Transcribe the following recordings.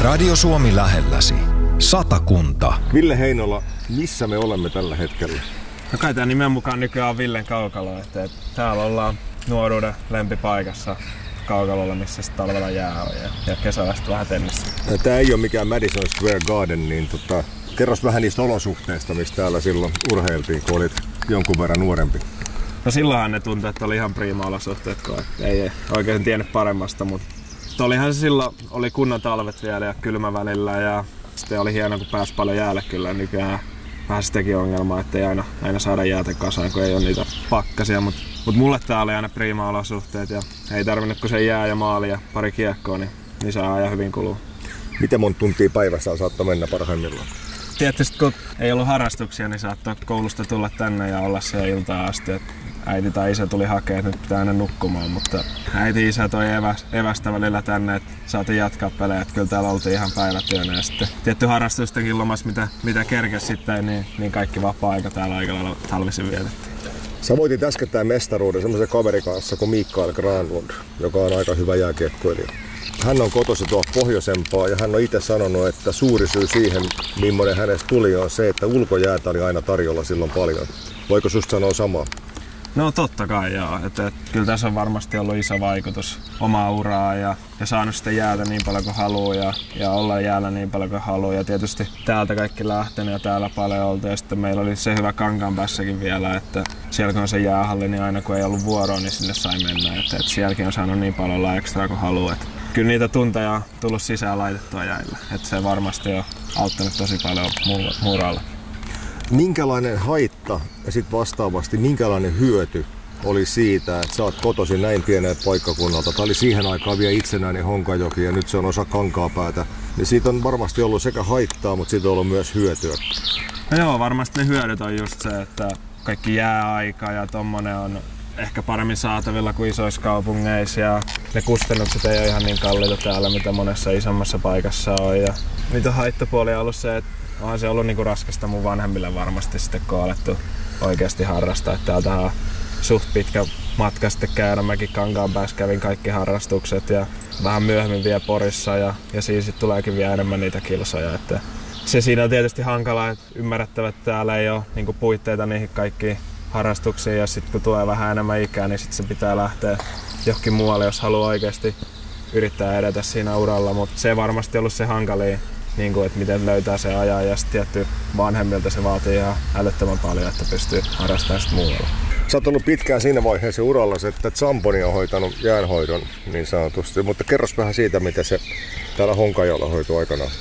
Radio Suomi lähelläsi. Satakunta. Ville Heinola, missä me olemme tällä hetkellä? No kai tää nimen mukaan nykyään on Villen kaukalo, että täällä ollaan nuoruuden lempipaikassa kaukalolla, missä sitten talvella jää on ja kesällä sitten vähän tennistä. Tää ei ole mikään Madison Square Garden, niin kerros vähän niistä olosuhteista, mistä täällä silloin urheiltiin, kun olit jonkun verran nuorempi. No silloinhan ne tuntui, että oli ihan prima olosuhteet, kun ei oikein tiennyt paremmasta, mutta olihan se silloin, oli kunnon talvet vielä ja kylmä välillä ja sitten oli hienoa, kun pääsi paljon jäälle kyllä. Nykyään vähän sitäkin ongelmaa, ettei aina saada jäätä kasaan, kun ei ole niitä pakkasia, mutta mulle tää oli aina prima olosuhteet ja ei tarvinnut kun se jää ja maali ja pari kiekkoa, niin saa ajan hyvin kuluu. Miten monta tuntia päivässä saattoi mennä parhaimmillaan? Tietysti kun ei ollut harrastuksia, niin saattoi koulusta tulla tänne ja olla siellä iltaan asti. Äiti tai isä tuli hakemaan, että nyt pitää aina nukkumaan, mutta äiti isä toi evästä välillä tänne, että saatiin jatkaa pelejä. Kyllä täällä oltiin ihan päivätyönä ja sitten tietty harrastustenkin lomassa, mitä kerkesi sitten, niin kaikki vapaa-aika täällä aika lailla talvisin vietettiin. Sä voitit äskettäin mestaruuden semmoisen kaverin kanssa kuin Mikael Granlund, joka on aika hyvä jääkiekkoilija. Hän on kotoisin tuolla pohjoisempaa ja hän on itse sanonut, että suuri syy siihen, millainen hänestä tuli, on se, että ulkojäätä oli aina tarjolla silloin paljon. Voiko susta sanoa samaa? No totta kai joo. Kyllä tässä on varmasti ollut iso vaikutus omaa uraa ja saanut sitä jäätä niin paljon kuin haluaa ja olla jäällä niin paljon kuin haluaa. Ja tietysti täältä kaikki lähtenyt ja täällä paljon oltu ja sitten meillä oli se hyvä Kankaanpäässäkin vielä, että siellä kun on se jäähalli, niin aina kun ei ollut vuoroa, niin sinne sai mennä. Että sielläkin on saanut niin paljon olla ekstraa kuin haluaa. Kyllä niitä tunteja on tullut sisään laitettua jäillä. Että se varmasti on auttanut tosi paljon muuralla. Minkälainen haitta ja sitten vastaavasti minkälainen hyöty oli siitä, että sä oot kotoisin näin pieneltä paikkakunnalta? Tämä oli siihen aikaan vielä itsenäinen Honkajoki ja nyt se on osa Kankaanpäätä. Niin siitä on varmasti ollut sekä haittaa, mutta siitä on ollut myös hyötyä. No joo, varmasti ne hyödyt on just se, että kaikki jääaika ja tommonen on ehkä paremmin saatavilla kuin isoissa kaupungeissa ja ne kustannukset ei ole ihan niin kalliita täällä, mitä monessa isommassa paikassa on. Ja niitä haittapuolia on ollut se, että onhan se ollut niinku raskasta mun vanhemmille varmasti sitten, kun on alettu oikeasti harrastaa. Täältä on suht pitkä matka sitten käydä. Mäkin Kankaanpäässä kävin kaikki harrastukset ja vähän myöhemmin vielä Porissa ja siinä sitten tuleekin vielä enemmän niitä kilsoja. Että se siinä on tietysti hankalaa, että ymmärrettävä, että täällä ei ole niinku puitteita niihin kaikkiin harrastuksiin ja sitten kun tulee vähän enemmän ikää, niin sitten se pitää lähteä johonkin muualle, jos haluaa oikeasti yrittää edetä siinä uralla. Mutta se varmasti ollut se hankalin. Niin kuin, että miten löytää se ajan ja sitten tietty vanhemmilta se vaatii ihan älyttömän paljon, että pystyy harrastamaan sitä muualla. Sä oot ollut pitkään siinä vaiheessa uralla, että Zamponi on hoitanut jäänhoidon niin sanotusti, mutta kerros vähän siitä, miten se täällä Honkajoella hoitui aikanaan.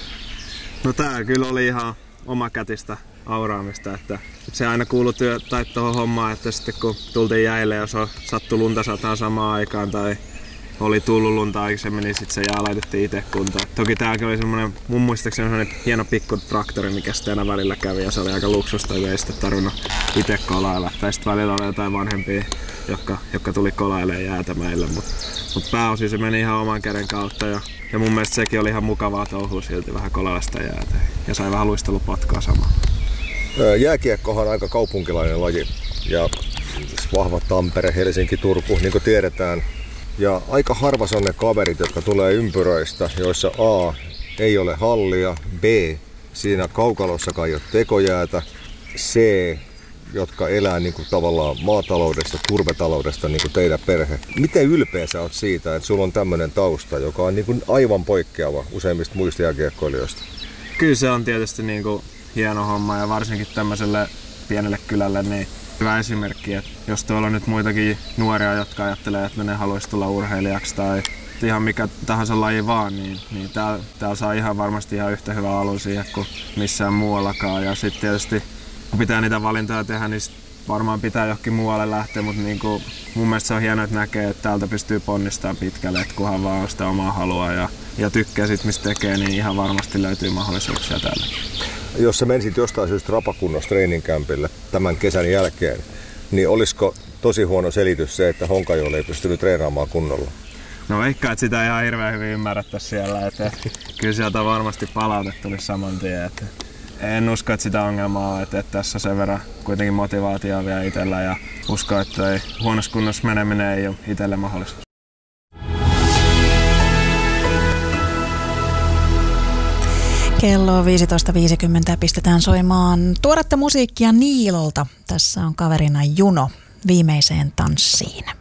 No tää kyllä oli ihan omakätistä auraamista, että se aina kuului tuohon hommaan, että sitten kun tultiin jäille, jos sattui lunta sataa samaan aikaan tai oli tullut lunta aikaisemmin, niin sitten se jää laitettiin itse kuntoon. Toki tämäkin oli semmoinen, mun muistaakseni semmoinen hieno pikku traktori, mikä sitten aina välillä kävi ja se oli aika luksusta, ei sitten tarvinnut itse kolailla. Tai sitten välillä oli jotain vanhempia, jotka tuli kolailemaan jäätä meille, mutta pääosin se meni ihan oman käden kautta ja mun mielestä sekin oli ihan mukavaa touhua silti vähän kolailla sitä jäätä ja sai vähän luistelupotkaa samaan. Jääkiekkohan on aika kaupunkilainen laji ja vahva Tampere, Helsinki, Turku, niin kuin tiedetään. Ja aika harvas on ne kaverit, jotka tulee ympyröistä, joissa A, ei ole hallia, B, siinä kaukalossakaan ei ole tekojäätä, C, jotka elää niin kuin tavallaan maataloudesta, turvetaloudesta niin kuin teidän perhe. Miten ylpeä sä oot siitä, että sulla on tämmöinen tausta, joka on niin kuin aivan poikkeava useimmista muista jääkiekkoilijoista? Kyllä se on tietysti niin kuin hieno homma ja varsinkin tämmöiselle pienelle kylälle niin hyvä esimerkki, että jos tuolla on nyt muitakin nuoria, jotka ajattelee, että ne haluaisi tulla urheilijaksi tai ihan mikä tahansa laji vaan, niin täällä saa ihan varmasti ihan yhtä hyvä alun siihen kuin missään muuallakaan. Ja sitten tietysti kun pitää niitä valintoja tehdä, niin varmaan pitää johonkin muualle lähteä, mutta niin kuin mun mielestä se on hienoa, että näkee, että täältä pystyy ponnistamaan pitkälle, että kunhan vaan on sitä omaa halua ja tykkää sit, mistä tekee, niin ihan varmasti löytyy mahdollisuuksia täällä. Jos sä menisit jostain syystä rapakunnossa treeninkämpille tämän kesän jälkeen, niin olisiko tosi huono selitys se, että Honkajoella ei pystynyt treenaamaan kunnolla? No veikkaan, että sitä ihan hirveän hyvin ymmärrettäisiin siellä. Että kyllä sieltä varmasti palautet tulisi saman tien. Että en usko, että sitä ongelmaa on, että tässä on sen verran kuitenkin motivaatiota vielä itsellä ja usko, että ei huonossa kunnossa meneminen ei ole itselle mahdollista. Kello on 15.50 pistetään soimaan tuoretta musiikkia Niilolta. Tässä on kaverina Juno viimeiseen tanssiin.